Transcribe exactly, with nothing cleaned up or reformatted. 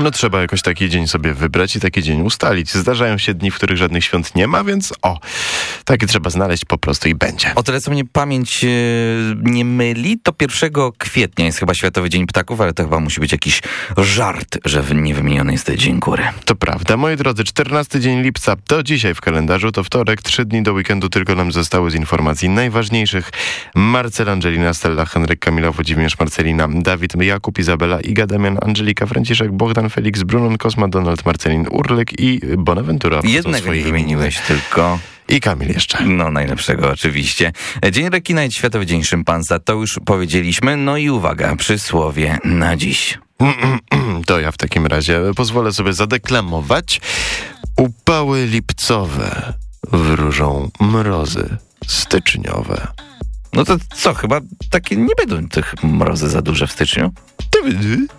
No trzeba jakoś taki dzień sobie wybrać i taki dzień ustalić. Zdarzają się dni, w których żadnych świąt nie ma, więc o, taki trzeba znaleźć po prostu i będzie. O tyle, co mnie pamięć yy, nie myli, to pierwszego kwietnia jest chyba Światowy Dzień Ptaków, ale to chyba musi być jakiś żart, że niewymieniony jest Dzień Góry. To prawda. Moi drodzy, czternasty dzień lipca to dzisiaj w kalendarzu, to wtorek, trzy dni do weekendu tylko nam zostały z informacji najważniejszych. Marcel, Angelina, Stella, Henryk, Kamila, Włodzimierz, Marcelina, Dawid, Jakub, Izabela, Iga, Damian, Angelika, Franciszek, Bogdan, Felix, Brunon, Kosma, Donald, Marcelin, Urlyk i Bonaventura. Jednego nie wymieniłeś tylko. I Kamil jeszcze. No, najlepszego oczywiście. Dzień rekina i Światowy Dzień Szympansa, to już powiedzieliśmy. No i uwaga, przysłowie na dziś. To ja w takim razie pozwolę sobie zadeklamować. Upały lipcowe wróżą mrozy styczniowe. No to co, chyba takie nie będą tych mrozy za duże w styczniu?